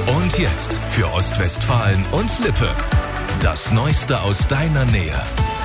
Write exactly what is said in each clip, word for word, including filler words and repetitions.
Und jetzt für Ostwestfalen und Lippe. Das Neueste aus deiner Nähe.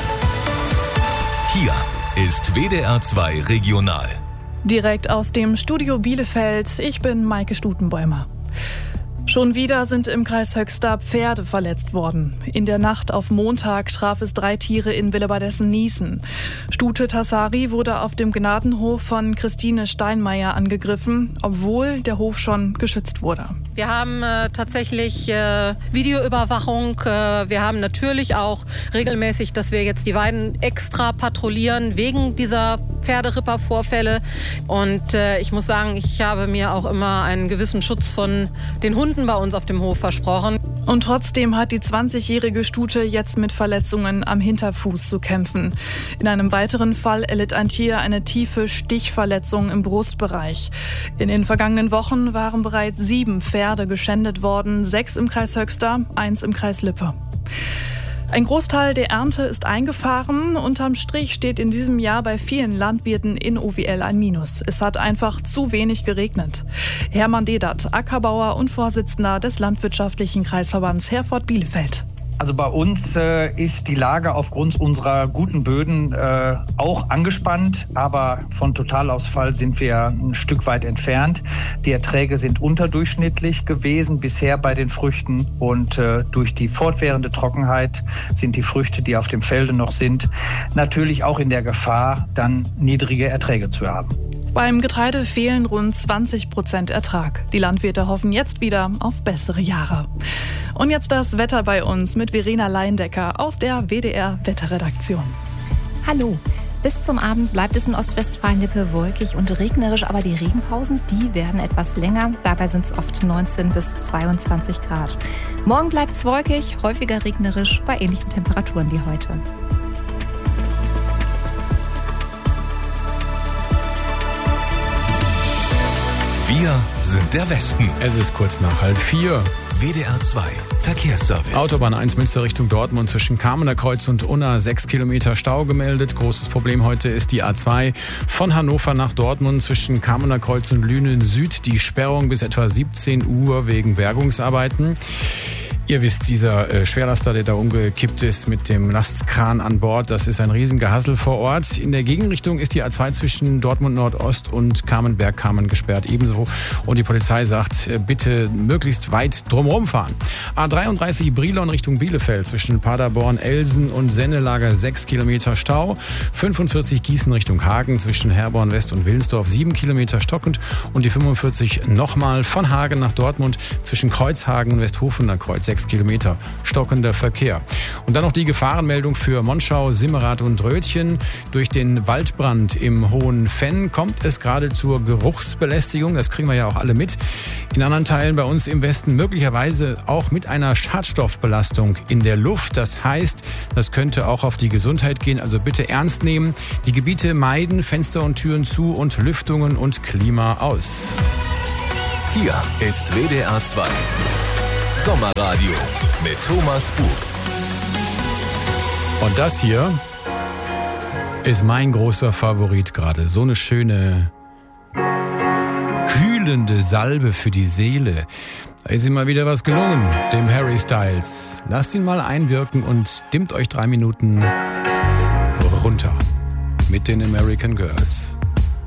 Hier ist W D R zwei Regional. Direkt aus dem Studio Bielefeld. Ich bin Maike Stutenbäumer. Schon wieder sind im Kreis Höxter Pferde verletzt worden. In der Nacht auf Montag traf es drei Tiere in Willebadessen-Niesen. Stute Tassari wurde auf dem Gnadenhof von Christine Steinmeier angegriffen, obwohl der Hof schon geschützt wurde. Wir haben äh, tatsächlich äh, Videoüberwachung. Äh, wir haben natürlich auch regelmäßig, dass wir jetzt die Weiden extra patrouillieren wegen dieser Pferderipper-Vorfälle. Und äh, ich muss sagen, ich habe mir auch immer einen gewissen Schutz von den Hunden bei uns auf dem Hof versprochen. Und trotzdem hat die zwanzigjährige Stute jetzt mit Verletzungen am Hinterfuß zu kämpfen. In einem weiteren Fall erlitt ein Tier eine tiefe Stichverletzung im Brustbereich. In den vergangenen Wochen waren bereits sieben Pferde geschändet worden, sechs im Kreis Höxter, eins im Kreis Lippe. Ein Großteil der Ernte ist eingefahren. Unterm Strich steht in diesem Jahr bei vielen Landwirten in O W L ein Minus. Es hat einfach zu wenig geregnet. Hermann Dedert, Ackerbauer und Vorsitzender des Landwirtschaftlichen Kreisverbands Herford-Bielefeld. Also bei uns äh, ist die Lage aufgrund unserer guten Böden äh, auch angespannt, aber von Totalausfall sind wir ein Stück weit entfernt. Die Erträge sind unterdurchschnittlich gewesen bisher bei den Früchten und äh, durch die fortwährende Trockenheit sind die Früchte, die auf dem Felde noch sind, natürlich auch in der Gefahr, dann niedrige Erträge zu haben. Beim Getreide fehlen rund zwanzig Prozent Ertrag. Die Landwirte hoffen jetzt wieder auf bessere Jahre. Und jetzt das Wetter bei uns mit Verena Leindecker aus der W D R-Wetterredaktion. Hallo. Bis zum Abend bleibt es in Ostwestfalen-Lippe wolkig und regnerisch, aber die Regenpausen, die werden etwas länger. Dabei sind es oft neunzehn bis zweiundzwanzig Grad. Morgen bleibt es wolkig, häufiger regnerisch bei ähnlichen Temperaturen wie heute. Wir sind der Westen. Es ist kurz nach halb vier. W D R zwei Verkehrsservice. Autobahn eins Münster Richtung Dortmund zwischen Kamener Kreuz und Unna. Sechs Kilometer Stau gemeldet. Großes Problem heute ist die A zwei von Hannover nach Dortmund zwischen Kamener Kreuz und Lünen Süd. Die Sperrung bis etwa siebzehn Uhr wegen Bergungsarbeiten. Ihr wisst, dieser äh, Schwerlaster, der da umgekippt ist mit dem Lastkran an Bord, das ist ein Riesengehassel vor Ort. In der Gegenrichtung ist die A zwei zwischen Dortmund Nordost und Kamenberg-Kamen gesperrt ebenso. Und die Polizei sagt, äh, bitte möglichst weit drumherum fahren. A dreiunddreißig Brilon Richtung Bielefeld zwischen Paderborn, Elsen und Sennelager sechs Kilometer Stau. fünfundvierzig Gießen Richtung Hagen zwischen Herborn West und Wilnsdorf sieben Kilometer stockend. Und die fünfundvierzig nochmal von Hagen nach Dortmund zwischen Kreuzhagen und Westhofener Kreuz sechs Kilometer stockender Verkehr. Und dann noch die Gefahrenmeldung für Monschau, Simmerath und Rötchen. Durch den Waldbrand im Hohen Fenn kommt es gerade zur Geruchsbelästigung. Das kriegen wir ja auch alle mit. In anderen Teilen bei uns im Westen möglicherweise auch mit einer Schadstoffbelastung in der Luft. Das heißt, das könnte auch auf die Gesundheit gehen. Also bitte ernst nehmen. Die Gebiete meiden, Fenster und Türen zu und Lüftungen und Klima aus. Hier ist W D R zwei Sommerradio mit Thomas Bug. Und das hier ist mein großer Favorit gerade. So eine schöne, kühlende Salbe für die Seele. Da ist ihm mal wieder was gelungen, dem Harry Styles. Lasst ihn mal einwirken und dimmt euch drei Minuten runter mit den American Girls.